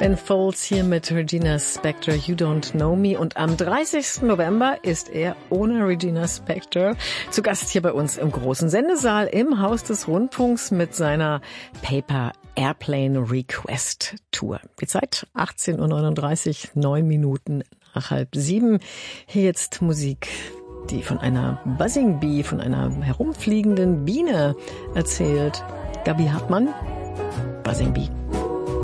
Ben Folds hier mit Regina Spektor, You Don't Know Me. Und am 30. November ist er ohne Regina Spektor zu Gast hier bei uns im großen Sendesaal im Haus des Rundfunks mit seiner Paper Airplane Request Tour. Die Zeit 18.39 Uhr, 9 Minuten nach 6:30. Hier jetzt Musik, die von einer Buzzing Bee, von einer herumfliegenden Biene erzählt. Gabi Hartmann, Buzzing Bee.